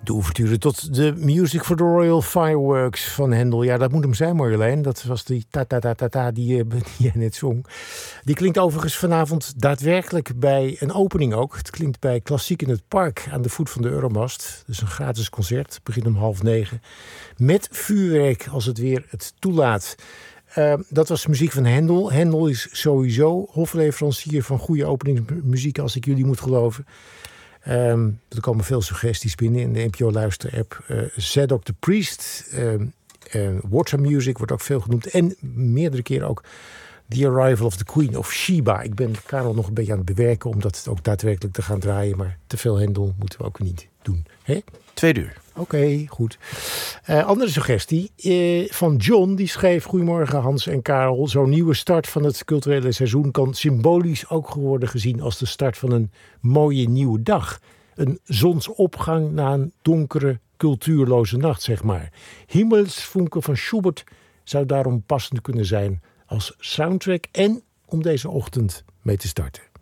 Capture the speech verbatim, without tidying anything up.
De ouverture tot de Music for the Royal Fireworks van Handel. Ja, dat moet hem zijn, Marjolein. Dat was die ta-ta-ta-ta-ta die, die je net zong. Die klinkt overigens vanavond daadwerkelijk bij een opening ook. Het klinkt bij Klassiek in het Park aan de voet van de Euromast. Dus een gratis concert. Het begint om half negen. Met vuurwerk als het weer het toelaat. Uh, dat was muziek van Handel. Handel is sowieso hofleverancier van goede openingsmuziek, als ik jullie moet geloven. Um, er komen veel suggesties binnen in de N P O-luister-app. Uh, Zadok the Priest, uh, uh, Water Music wordt ook veel genoemd. En meerdere keren ook The Arrival of the Queen of Sheba. Ik ben Karel nog een beetje aan het bewerken om dat ook daadwerkelijk te gaan draaien. Maar te veel Handel moeten we ook niet doen. Hè? Tweede uur. Oké, okay, goed. Uh, andere suggestie uh, van John. Die schreef: Goedemorgen Hans en Karel. Zo'n nieuwe start van het culturele seizoen kan symbolisch ook worden gezien als de start van een mooie nieuwe dag. Een zonsopgang na een donkere, cultuurloze nacht, zeg maar. Himmelsfunken van Schubert zou daarom passend kunnen zijn als soundtrack en om deze ochtend mee te starten.